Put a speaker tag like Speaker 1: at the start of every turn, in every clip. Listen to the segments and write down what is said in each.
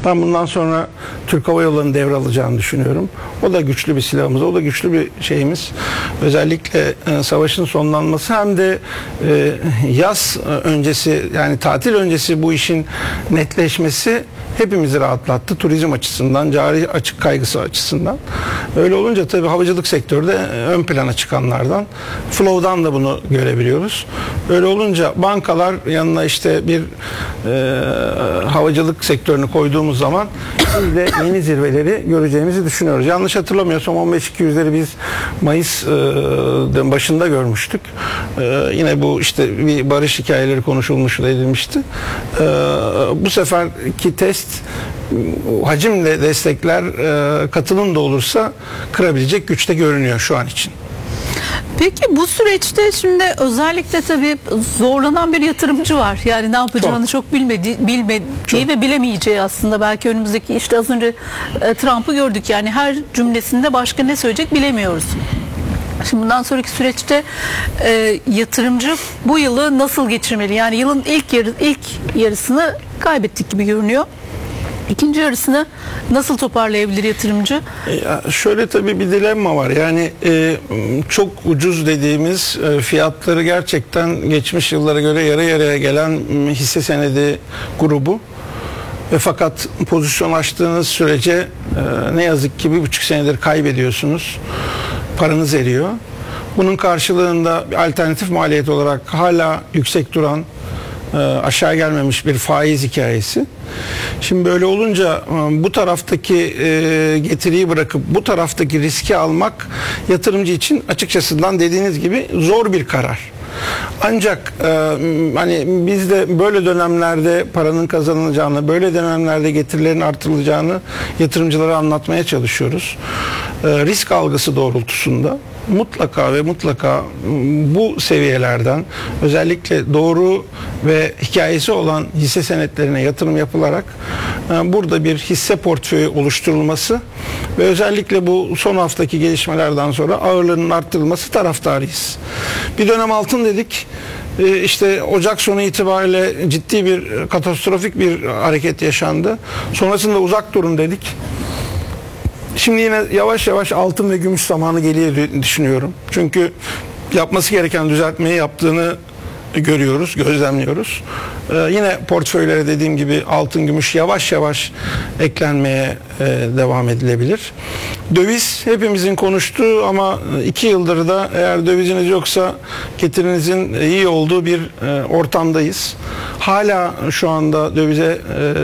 Speaker 1: Ben bundan sonra Türk Hava Yolları'nın devralacağını düşünüyorum. O da güçlü bir silahımız, o da güçlü bir şeyimiz. Özellikle savaşın sonlanması hem de yaz öncesi, yani tatil öncesi bu işin netleşmesi hepimizi rahatlattı. Turizm açısından, cari açık kaygısı açısından. Öyle olunca tabii havacılık sektörü de ön plana çıkanlardan. Flow'dan da bunu görebiliyoruz. Öyle olunca bankalar yanına işte bir havacılık sektörünü koyduğumuz zaman biz de yeni zirveleri göreceğimizi düşünüyoruz. Yanlış hatırlamıyorsam 15.200'leri biz Mayıs başında görmüştük. Yine bu işte bir barış hikayeleri konuşulmuştu, edilmişti. Bu seferki test hacimle destekler, katılım da olursa kırabilecek güçte görünüyor şu an için.
Speaker 2: Peki bu süreçte şimdi özellikle tabii zorlanan bir yatırımcı var. Yani ne yapacağını çok bilmediği ve bilemeyeceği aslında. Belki önümüzdeki işte az önce Trump'ı gördük. Yani her cümlesinde başka ne söyleyecek bilemiyoruz. Şimdi bundan sonraki süreçte yatırımcı bu yılı nasıl geçirmeli? Yani yılın ilk yarısını kaybettik gibi görünüyor. İkinci yarısını nasıl toparlayabilir yatırımcı?
Speaker 1: Şöyle tabii bir dilemma var. Yani çok ucuz dediğimiz fiyatları gerçekten geçmiş yıllara göre yarı yarıya gelen hisse senedi grubu. Fakat pozisyon açtığınız sürece ne yazık ki 1,5 senedir kaybediyorsunuz. Paranız eriyor. Bunun karşılığında bir alternatif maliyet olarak hala yüksek duran, aşağı gelmemiş bir faiz hikayesi. Şimdi böyle olunca bu taraftaki getiriyi bırakıp bu taraftaki riski almak yatırımcı için açıkçasından dediğiniz gibi zor bir karar. Ancak hani biz de böyle dönemlerde paranın kazanılacağını, böyle dönemlerde getirilerin artırılacağını yatırımcılara anlatmaya çalışıyoruz. Risk algısı doğrultusunda mutlaka ve mutlaka bu seviyelerden özellikle doğru ve hikayesi olan hisse senetlerine yatırım yapılarak burada bir hisse portföyü oluşturulması ve özellikle bu son haftaki gelişmelerden sonra ağırlığının arttırılması taraftarıyız. Bir dönem altın dedik. İşte Ocak sonu itibariyle ciddi bir katastrofik bir hareket yaşandı. Sonrasında uzak durun dedik. Şimdi yine yavaş yavaş altın ve gümüş zamanı geliyor düşünüyorum. Çünkü yapması gereken düzeltmeyi yaptığını görüyoruz, gözlemliyoruz. Yine portföylere dediğim gibi altın, gümüş yavaş yavaş eklenmeye devam edilebilir. Döviz hepimizin konuştuğu ama 2 yıldır da eğer döviziniz yoksa getirinizin iyi olduğu bir ortamdayız. Hala şu anda dövize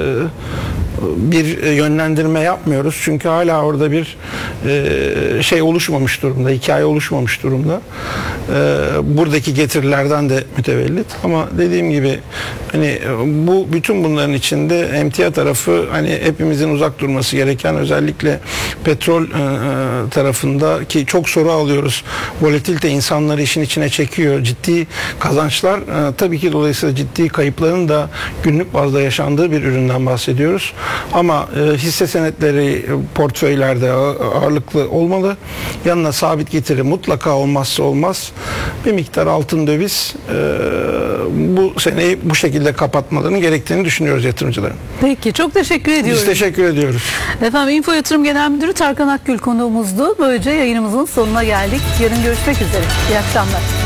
Speaker 1: bir yönlendirme yapmıyoruz. Çünkü hala orada bir şey oluşmamış durumda, hikaye oluşmamış durumda. Buradaki getirilerden de mütevellit. Ama dediğim gibi hani bu bütün bunların içinde emtia tarafı hani hepimizin uzak durması gereken, özellikle petrol tarafında ki çok soru alıyoruz. Volatilite insanları işin içine çekiyor. Ciddi kazançlar tabii ki dolayısıyla ciddi kayıpların da günlük bazda yaşandığı bir üründen bahsediyoruz. Ama hisse senetleri portföylerde ağırlıklı olmalı. Yanına sabit getiri mutlaka olmazsa olmaz. Bir miktar altın, döviz bu seneyi bu şekilde kapatmalarının gerektiğini düşünüyoruz yatırımcıların.
Speaker 2: Peki, çok teşekkür ediyoruz.
Speaker 1: Biz teşekkür ediyoruz.
Speaker 2: Efendim, Info Yatırım Genel Müdürü Tarkan Akgül konuğumuzdu. Böylece yayınımızın sonuna geldik. Yarın görüşmek üzere. İyi akşamlar.